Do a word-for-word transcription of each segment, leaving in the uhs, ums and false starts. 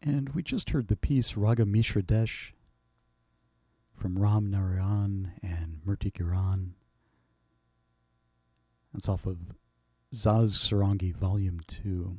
And we just heard the piece Raga Mishra Desh from Ram Narayan and Murti Kiran. That's off of Zaz Sarangi Volume two.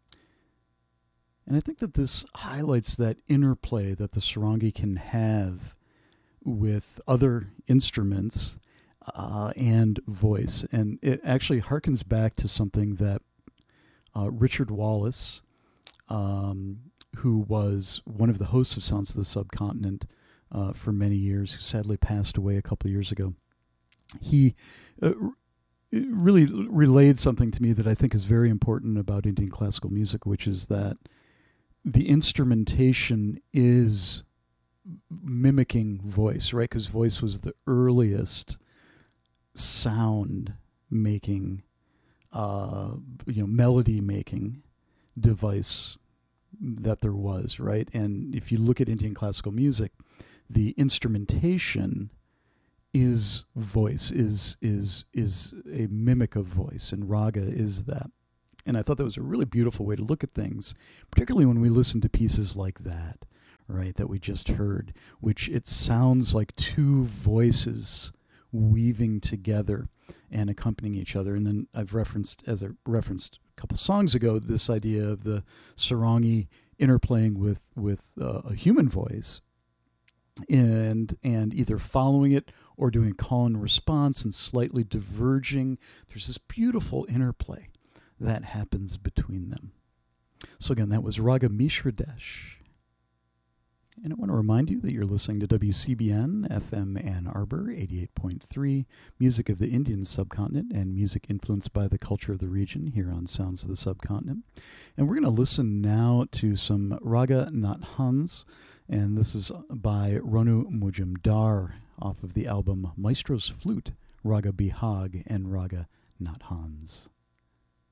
And I think that this highlights that interplay that the sarangi can have with other instruments uh, and voice. And it actually harkens back to something that uh, Richard Wallace, um, who was one of the hosts of Sounds of the Subcontinent uh, for many years, who sadly passed away a couple of years ago, he uh, really relayed something to me that I think is very important about Indian classical music, which is that the instrumentation is mimicking voice, right? Because voice was the earliest sound making, uh, you know, melody making device that there was, right? And if you look at Indian classical music, the instrumentation is voice, is is is a mimic of voice, and raga is that. And I thought that was a really beautiful way to look at things, particularly when we listen to pieces like that, right, that we just heard, which it sounds like two voices weaving together and accompanying each other. And then I've referenced, as I referenced a couple songs ago, this idea of the sarangi interplaying with, with uh, a human voice and and either following it or doing a call and response and slightly diverging. There's this beautiful interplay that happens between them. So again, that was Raga Mishra Desh. And I want to remind you that you're listening to W C B N F M Ann Arbor, eighty-eight point three, music of the Indian subcontinent and music influenced by the culture of the region here on Sounds of the Subcontinent. And we're going to listen now to some Raga Nat Hans, and this is by Ronu Mujumdar off of the album Maestro's Flute, Raga Bihag and Raga Nat Hans.